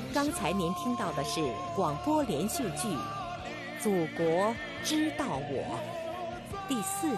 刚才您听到的是广播连续剧《祖国知道我》第4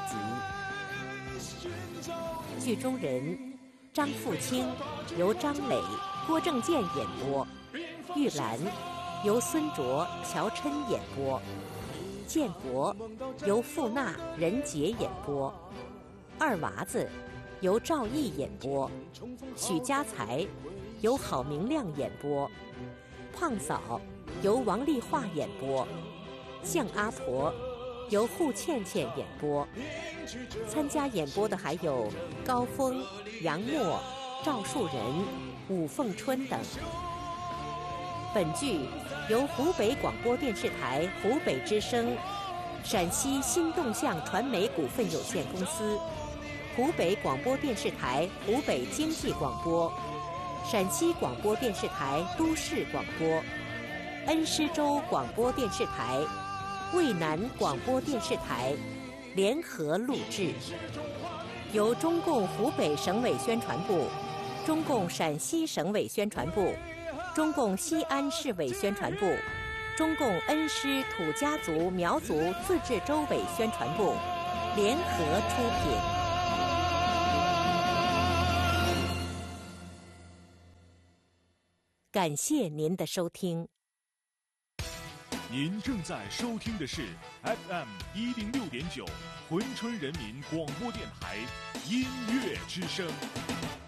集，剧中人张富清由张磊、郭正健演播，玉兰由孙卓、乔琛演播，建国由傅娜、任杰演播，二娃子由赵毅演播，许家才由郝明亮演播，胖嫂由王丽华演播，向阿婆由户倩倩演播。参加演播的还有高峰、杨默、赵树人、武凤春等。本剧由湖北广播电视台湖北之声、陕西新动向传媒股份有限公司、湖北广播电视台湖北经济广播、陕西广播电视台都市广播、恩施州广播电视台、渭南广播电视台联合录制，由中共湖北省委宣传部、中共陕西省委宣传部、中共西安市委宣传部、中共恩施土家族苗族自治州委宣传部联合出品。感谢您的收听。 您正在收听的是 FM106.9 珲春人民广播电台音乐之声。